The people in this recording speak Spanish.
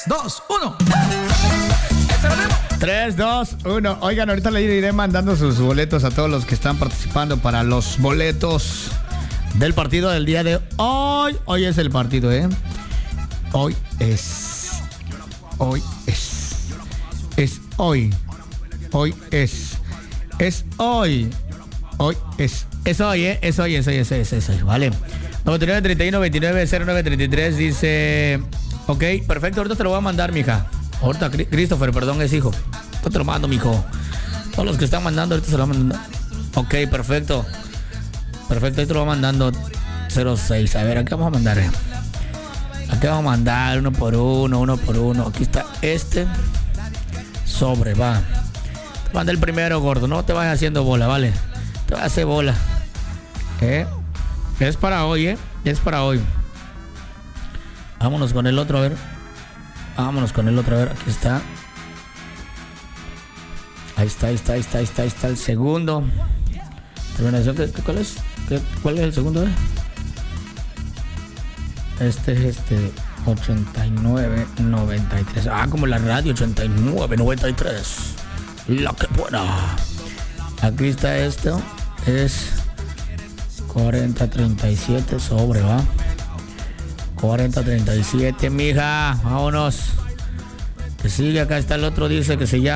2, 1. 3, 2, 1. Oigan, ahorita le iré mandando sus boletos a todos los que están participando para los boletos del partido del día de hoy. Hoy es el partido, ¿eh? Hoy es. Hoy es. Es hoy. Hoy es. Es hoy. Hoy es. Es hoy, ¿eh? Es hoy, ¿vale? 99 31 29 09 33 dice. Ok, perfecto, ahorita te lo voy a mandar, mija. Ahorita, Christopher, perdón, es hijo. Yo te lo mando, mijo. Todos los que están mandando, ahorita se lo voy a mandar. Ok, perfecto. Perfecto, ahí te lo voy mandando. 06. A ver, ¿a qué vamos a mandar? Aquí vamos a mandar uno por uno. Aquí está este. Sobre, va. Te manda el primero, gordo. No te vayas haciendo bola, ¿vale? Te vas a hacer bola. Es para hoy, Es para hoy. Vámonos con el otro, a ver. Aquí está. Ahí está el segundo. Terminación, ¿cuál es? ¿Cuál es el segundo, Este es 89-93. Ah, como la radio, 89-93. La que buena. Aquí está esto. Es 40-37 sobre, ¿va? 40-37, mija. Vámonos. Que sigue, acá está el otro, dice que se llama